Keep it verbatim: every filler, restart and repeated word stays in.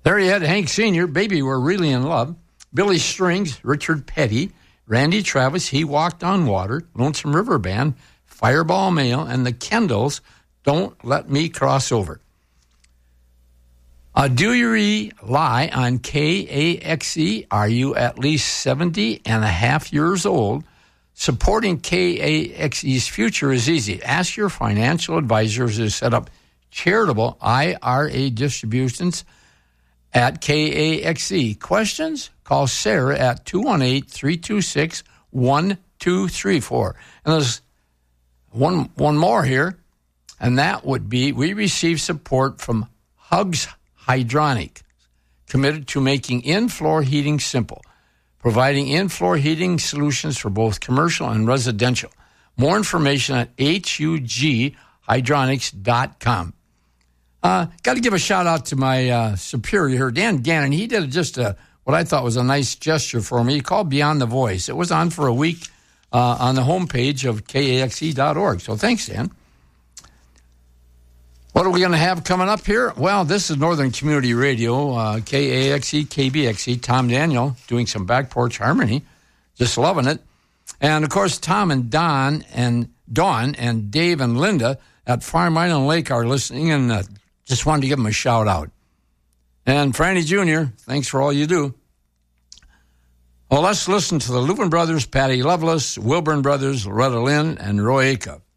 There you had Hank Senior, Baby We're Really in Love, Billy Strings, Richard Petty, Randy Travis, He Walked on Water, Lonesome River Band, Fireball Mail, and the Kendalls, Don't Let Me Cross Over. Uh, do you rely on K A X E? Are you at least seventy and a half years old? Supporting K A X E's future is easy. Ask your financial advisors to set up charitable I R A distributions at K A X E. Questions? Call Sarah at two one eight, three two six, one two three four. And there's one, one more here, and that would be we receive support from Hugs Hydronic, committed to making in-floor heating simple, providing in-floor heating solutions for both commercial and residential. More information at H U G hydronics dot com. Uh, got to give a shout-out to my uh, superior, Dan Gannon. He did just a, what I thought was a nice gesture for me. He called Beyond the Voice. It was on for a week uh, on the homepage of K A X E dot org. So thanks, Dan. What are we going to have coming up here? Well, this is Northern Community Radio, uh, K A X E, K B X E. Tom Daniel doing some back porch harmony, just loving it. And, of course, Tom and Don and Dawn and Dave and Linda at Farm Island Lake are listening, and uh, just wanted to give them a shout-out. And Franny Junior, thanks for all you do. Well, let's listen to the Leuven Brothers, Patty Loveless, Wilburn Brothers, Loretta Lynn, and Roy Acuff.